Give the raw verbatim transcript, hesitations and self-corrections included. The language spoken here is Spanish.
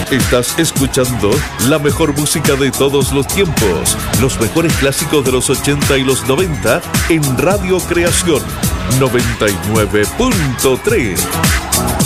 Estás escuchando la mejor música de todos los tiempos, los mejores clásicos de los ochenta y los noventa en Radio Creación noventa y nueve punto tres.